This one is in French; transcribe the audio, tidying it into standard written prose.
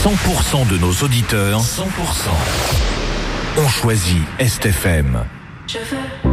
100% de nos auditeurs, 100%, ont choisi Est FM. Je veux